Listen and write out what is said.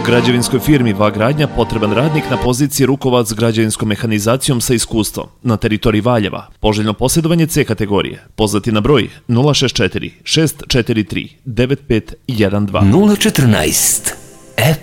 Građevinskoj firmi VA Gradnja potreban radnik na poziciji rukovac građevinskom mehanizacijom sa iskustvom na teritoriji Valjeva. Poželjno posjedovanje C kategorije. Pozvati na broj 064 643 9512. 014